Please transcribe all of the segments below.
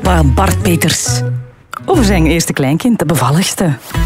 Bart Peters over zijn eerste kleinkind, de bevalligste.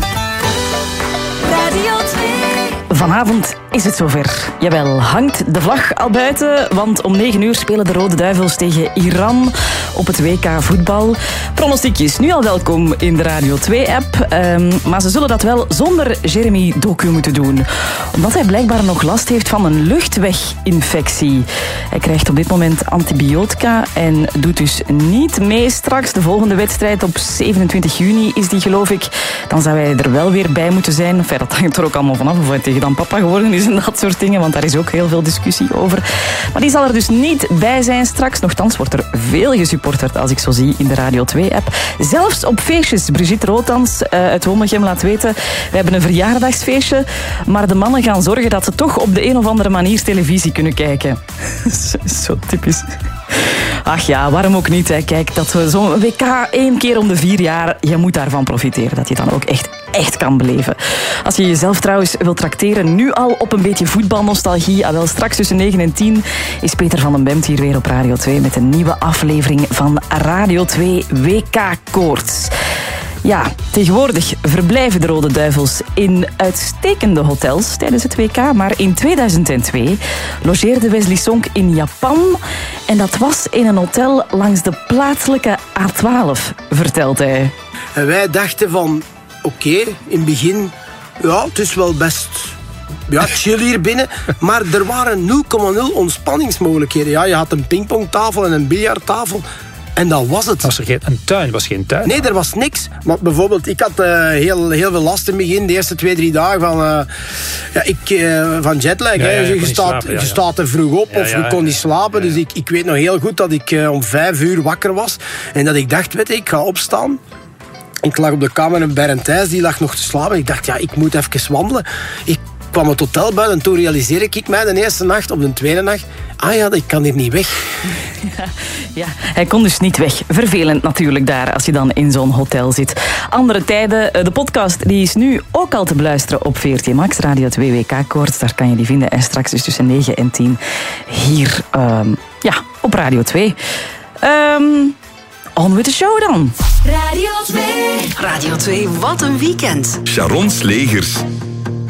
Radio 2. Vanavond is het zover. Jawel, hangt de vlag al buiten, want om 9 uur spelen de Rode Duivels tegen Iran op het WK voetbal. Pronostiekjes nu al welkom in de Radio 2-app, maar ze zullen dat wel zonder Jeremy Doku moeten doen, omdat hij blijkbaar nog last heeft van een luchtweginfectie. Hij krijgt op dit moment antibiotica en doet dus niet mee straks. De volgende wedstrijd op 27 juni is die, geloof ik. Dan zou hij er wel weer bij moeten zijn. Enfin, dat hangt er ook allemaal vanaf of hij tegen dan papa geworden is en dat soort dingen, want daar is ook heel veel discussie over. Maar die zal er dus niet bij zijn straks. Nochtans wordt er veel gesupporterd, als ik zo zie in de Radio 2-app. Zelfs op feestjes. Brigitte Rothans uit Womegem laat weten, we hebben een verjaardagsfeestje, maar de mannen gaan zorgen dat ze toch op de een of andere manier televisie kunnen kijken. Zo typisch. Ach ja, waarom ook niet? Hè? Kijk, dat we zo'n WK 1 keer om de 4 jaar, je moet daarvan profiteren. Dat je dan ook echt kan beleven. Als je jezelf trouwens wilt trakteren, nu al op een beetje voetbalnostalgie, wel straks tussen 9 en 10 is Peter van den Bemt hier weer op Radio 2 met een nieuwe aflevering van Radio 2 WK Koorts. Ja, tegenwoordig verblijven de Rode Duivels in uitstekende hotels tijdens het WK. Maar in 2002 logeerde Wesley Sonk in Japan. En dat was in een hotel langs de plaatselijke A12, vertelt hij. En wij dachten van, oké, in het begin, ja, het is wel best chill hier binnen. Maar er waren 0,0 ontspanningsmogelijkheden. Ja, je had een pingpongtafel en een biljarttafel. En dat was het. Was er een tuin? Was geen tuin? Nee, er was niks. Maar bijvoorbeeld, ik had heel veel last in het begin, de eerste 2-3 dagen van jetlag. Je staat er vroeg op of je kon niet slapen. Dus ik weet nog heel goed dat ik om 5 uur wakker was. En dat ik dacht, ik ga opstaan. Ik lag op de kamer en Bernd Thijs, die lag nog te slapen. Ik dacht, ik moet even wandelen. Ik kwam het hotel buiten en toen realiseerde ik mij de eerste nacht, op de tweede nacht, ik kan hier niet weg. Ja, hij kon dus niet weg. Vervelend natuurlijk daar, als je dan in zo'n hotel zit. Andere tijden, de podcast die is nu ook al te beluisteren op VRT Max, Radio 2 WK Koorts. Daar kan je die vinden. En straks dus tussen 9 en 10 hier op Radio 2. On with the show dan. Radio 2. Radio 2, wat een weekend. Sharon Slegers.